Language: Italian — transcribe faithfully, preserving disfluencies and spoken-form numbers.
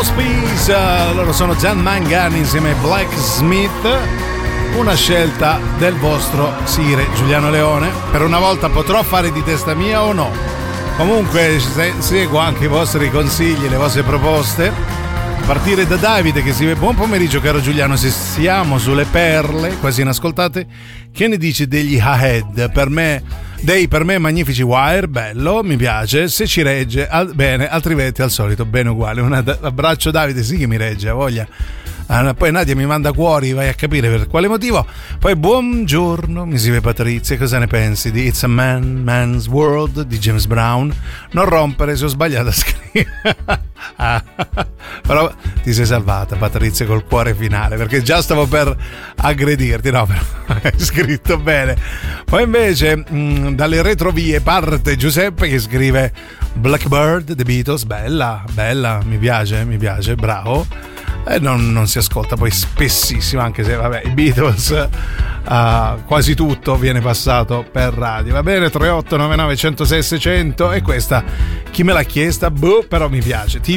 Peace, loro sono Jan Mangani insieme a Blacksmith, una scelta del vostro Sire Giuliano Leone. Per una volta potrò fare di testa mia o no? Comunque se, seguo anche i vostri consigli, le vostre proposte, a partire da Davide che scrive: buon pomeriggio caro Giuliano, se siamo sulle perle quasi inascoltate, che ne dici degli Ahead? Per me dei per me magnifici Wire, bello, mi piace, se ci regge al, bene, altrimenti al solito bene uguale. Un abbraccio Davide, sì che mi regge, ha voglia. Ah, poi Nadia mi manda cuori, vai a capire per quale motivo. Poi buongiorno, mi scrive Patrizia, cosa ne pensi di It's a Man, Man's World di James Brown? Non rompere se ho sbagliato a scrivere. Ah, però ti sei salvata Patrizia col cuore finale, perché già stavo per aggredirti. No, però hai scritto bene. Poi invece mh, dalle retrovie parte Giuseppe che scrive Blackbird The Beatles, bella, bella, mi piace, mi piace, bravo. E non, non si ascolta poi spessissimo, anche se vabbè i Beatles uh, quasi tutto viene passato per radio. Va bene, tre otto nove nove uno zero sei seicento. E questa chi me l'ha chiesta? Boh, però mi piace. Ti